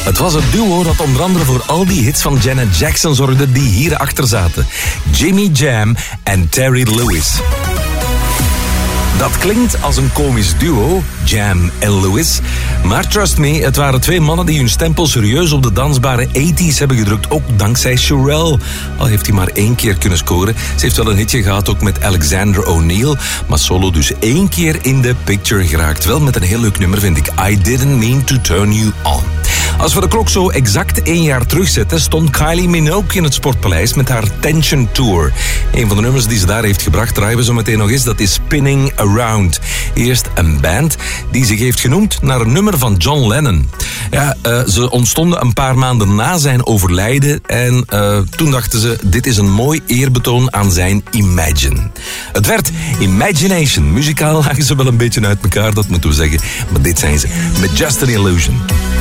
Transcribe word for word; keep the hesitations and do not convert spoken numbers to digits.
Het was het duo dat onder andere voor al die hits van Janet Jackson zorgde die hierachter zaten. Jimmy Jam en Terry Lewis. Dat klinkt als een komisch duo, Jam en Lewis. Maar trust me, het waren twee mannen die hun stempel serieus op de dansbare tachtiger hebben gedrukt. Ook dankzij Cherelle. Al heeft hij maar één keer kunnen scoren. Ze heeft wel een hitje gehad ook met Alexander O'Neal. Maar solo dus één keer in de picture geraakt. Wel met een heel leuk nummer vind ik. I Didn't Mean to Turn You On. Als we de klok zo exact één jaar terugzetten, stond Kylie Minogue in het Sportpaleis met haar Tension Tour. Een van de nummers die ze daar heeft gebracht, draaien we zo meteen nog eens, dat is Spinning Around. Eerst een band die zich heeft genoemd naar een nummer van John Lennon. Ja, uh, ze ontstonden een paar maanden na zijn overlijden en uh, toen dachten ze, dit is een mooi eerbetoon aan zijn Imagine. Het werd Imagination. Muzikaal lagen ze wel een beetje uit elkaar, dat moeten we zeggen. Maar dit zijn ze, met Just an Illusion.